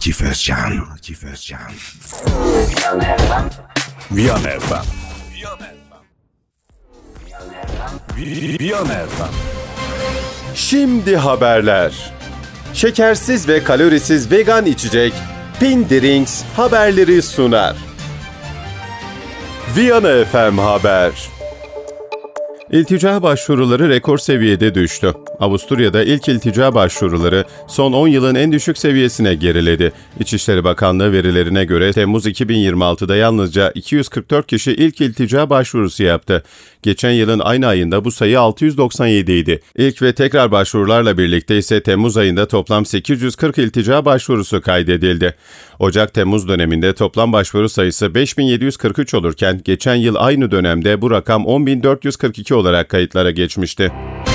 Akif Özcan. Viyana FM. Şimdi haberler. Şekersiz ve kalorisiz vegan içecek Pin Drinks haberleri sunar. Viyana FM Haber. İltica başvuruları rekor seviyede düştü. Avusturya'da ilk iltica başvuruları son 10 yılın en düşük seviyesine geriledi. İçişleri Bakanlığı verilerine göre Temmuz 2026'da yalnızca 244 kişi ilk iltica başvurusu yaptı. Geçen yılın aynı ayında bu sayı 697 idi. İlk ve tekrar başvurularla birlikte ise Temmuz ayında toplam 840 iltica başvurusu kaydedildi. Ocak-Temmuz döneminde toplam başvuru sayısı 5743 olurken geçen yıl aynı dönemde bu rakam 10.442 olarak kayıtlara geçmişti.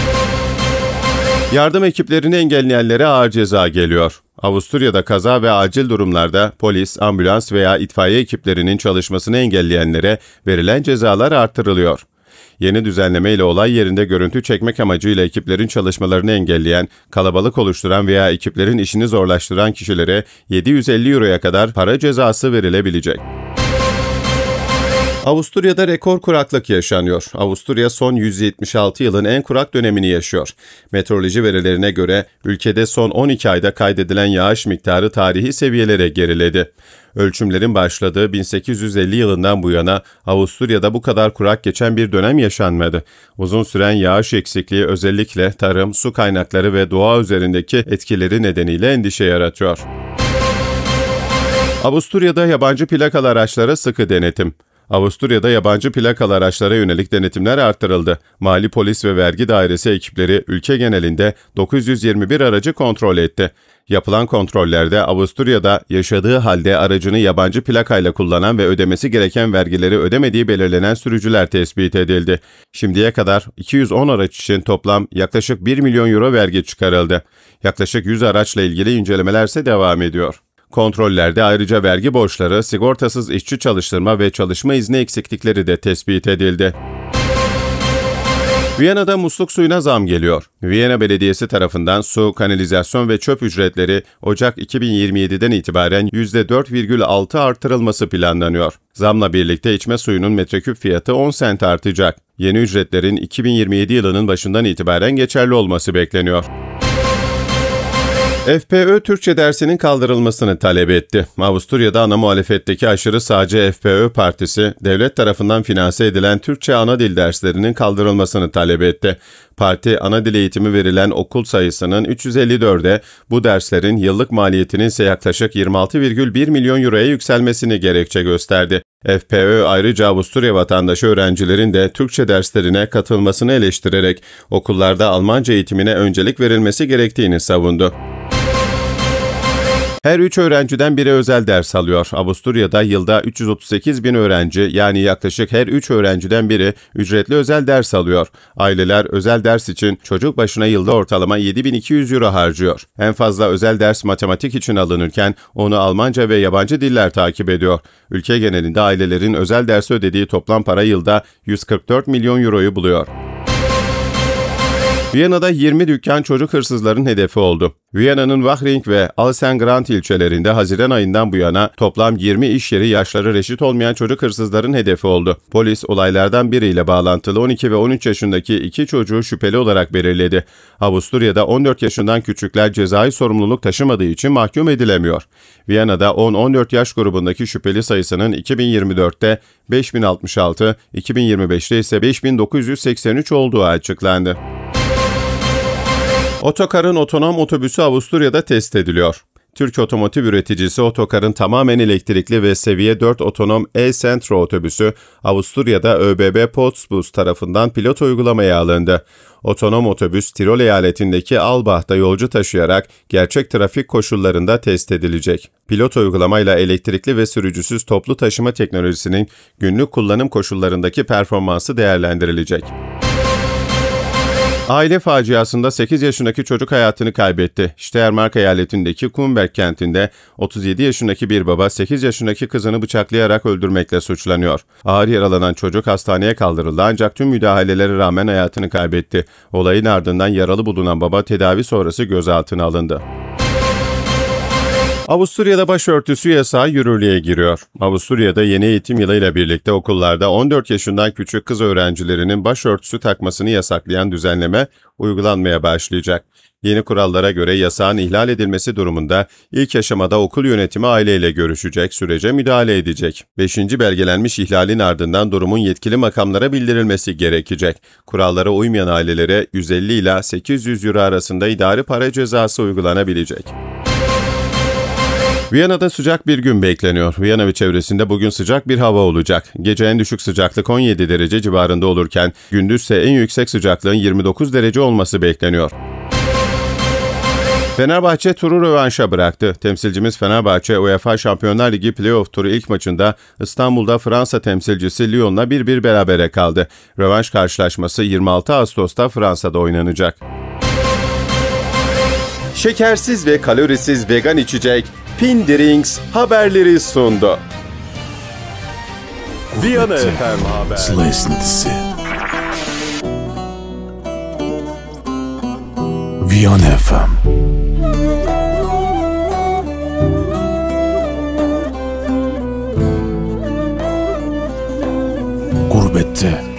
Yardım ekiplerini engelleyenlere ağır ceza geliyor. Avusturya'da kaza ve acil durumlarda polis, ambulans veya itfaiye ekiplerinin çalışmasını engelleyenlere verilen cezalar artırılıyor. Yeni düzenleme ile olay yerinde görüntü çekmek amacıyla ekiplerin çalışmalarını engelleyen, kalabalık oluşturan veya ekiplerin işini zorlaştıran kişilere 750 euroya kadar para cezası verilebilecek. Avusturya'da rekor kuraklık yaşanıyor. Avusturya son 176 yılın en kurak dönemini yaşıyor. Meteoroloji verilerine göre ülkede son 12 ayda kaydedilen yağış miktarı tarihi seviyelere geriledi. Ölçümlerin başladığı 1850 yılından bu yana Avusturya'da bu kadar kurak geçen bir dönem yaşanmadı. Uzun süren yağış eksikliği özellikle tarım, su kaynakları ve doğa üzerindeki etkileri nedeniyle endişe yaratıyor. Avusturya'da yabancı plakalı araçlara sıkı denetim. Avusturya'da yabancı plakalı araçlara yönelik denetimler arttırıldı. Mali Polis ve Vergi Dairesi ekipleri ülke genelinde 921 aracı kontrol etti. Yapılan kontrollerde Avusturya'da yaşadığı halde aracını yabancı plakayla kullanan ve ödemesi gereken vergileri ödemediği belirlenen sürücüler tespit edildi. Şimdiye kadar 210 araç için toplam yaklaşık 1 milyon euro vergi çıkarıldı. Yaklaşık 100 araçla ilgili incelemeler ise devam ediyor. Kontrollerde ayrıca vergi borçları, sigortasız işçi çalıştırma ve çalışma izni eksiklikleri de tespit edildi. Viyana'da musluk suyuna zam geliyor. Viyana Belediyesi tarafından su, kanalizasyon ve çöp ücretleri Ocak 2027'den itibaren %4,6 artırılması planlanıyor. Zamla birlikte içme suyunun metreküp fiyatı 10 sent artacak. Yeni ücretlerin 2027 yılının başından itibaren geçerli olması bekleniyor. FPÖ Türkçe dersinin kaldırılmasını talep etti. Avusturya'da ana muhalefetteki aşırı sağcı FPÖ partisi, devlet tarafından finanse edilen Türkçe ana dil derslerinin kaldırılmasını talep etti. Parti, ana dil eğitimi verilen okul sayısının 354'e, bu derslerin yıllık maliyetinin ise yaklaşık 26,1 milyon euroya yükselmesini gerekçe gösterdi. FPÖ ayrıca Avusturya vatandaşı öğrencilerin de Türkçe derslerine katılmasını eleştirerek okullarda Almanca eğitimine öncelik verilmesi gerektiğini savundu. Her 3 öğrenciden biri özel ders alıyor. Avusturya'da yılda 338 bin öğrenci, yani yaklaşık her 3 öğrenciden biri ücretli özel ders alıyor. Aileler özel ders için çocuk başına yılda ortalama 7.200 euro harcıyor. En fazla özel ders matematik için alınırken onu Almanca ve yabancı diller takip ediyor. Ülke genelinde ailelerin özel derse ödediği toplam para yılda 144 milyon euroyu buluyor. Viyana'da 20 dükkan çocuk hırsızların hedefi oldu. Viyana'nın Wachring ve Alsengrand ilçelerinde Haziran ayından bu yana toplam 20 iş yeri yaşları reşit olmayan çocuk hırsızların hedefi oldu. Polis olaylardan biriyle bağlantılı 12 ve 13 yaşındaki 2 çocuğu şüpheli olarak belirledi. Avusturya'da 14 yaşından küçükler cezai sorumluluk taşımadığı için mahkum edilemiyor. Viyana'da 10-14 yaş grubundaki şüpheli sayısının 2024'te 5066, 2025'te ise 5983 olduğu açıklandı. Otokar'ın otonom otobüsü Avusturya'da test ediliyor. Türk otomotiv üreticisi Otokar'ın tamamen elektrikli ve seviye 4 otonom e-Centro otobüsü Avusturya'da ÖBB Postbus tarafından pilot uygulamaya alındı. Otonom otobüs Tirol eyaletindeki Albach'ta yolcu taşıyarak gerçek trafik koşullarında test edilecek. Pilot uygulamayla elektrikli ve sürücüsüz toplu taşıma teknolojisinin günlük kullanım koşullarındaki performansı değerlendirilecek. Aile faciasında 8 yaşındaki çocuk hayatını kaybetti. Steiermark eyaletindeki Kumberg kentinde 37 yaşındaki bir baba 8 yaşındaki kızını bıçaklayarak öldürmekle suçlanıyor. Ağır yaralanan çocuk hastaneye kaldırıldı ancak tüm müdahalelere rağmen hayatını kaybetti. Olayın ardından yaralı bulunan baba tedavi sonrası gözaltına alındı. Avusturya'da başörtüsü yasağı yürürlüğe giriyor. Avusturya'da yeni eğitim yılıyla birlikte okullarda 14 yaşından küçük kız öğrencilerinin başörtüsü takmasını yasaklayan düzenleme uygulanmaya başlayacak. Yeni kurallara göre yasağın ihlal edilmesi durumunda ilk aşamada okul yönetimi aileyle görüşecek, sürece müdahale edecek. 5. belgelenmiş ihlalin ardından durumun yetkili makamlara bildirilmesi gerekecek. Kurallara uymayan ailelere 150 ila 800 euro arasında idari para cezası uygulanabilecek. Viyana'da sıcak bir gün bekleniyor. Viyana ve çevresinde bugün sıcak bir hava olacak. Gece en düşük sıcaklık 17 derece civarında olurken gündüzse en yüksek sıcaklığın 29 derece olması bekleniyor. Fenerbahçe turu rövanşa bıraktı. Temsilcimiz Fenerbahçe, UEFA Şampiyonlar Ligi Playoff turu ilk maçında İstanbul'da Fransa temsilcisi Lyon'la 1-1 berabere kaldı. Rövanş karşılaşması 26 Ağustos'ta Fransa'da oynanacak. Şekersiz ve kalorisiz vegan içecek Pindirings haberleri sundu. Viyana FM Haber. Sıla esintisi. Viyana FM. Gurbette